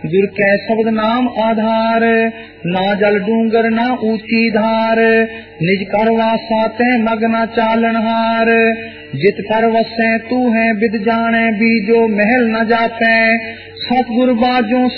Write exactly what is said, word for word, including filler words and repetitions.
जुर कै शब्द नाम आधार, ना जल डूंगर ना ऊंची धार, निज कर वासा तै मग न चालनहार, जित कर वसै तू है विद जाने, बीजो महल न जापै, सतगुर बाजो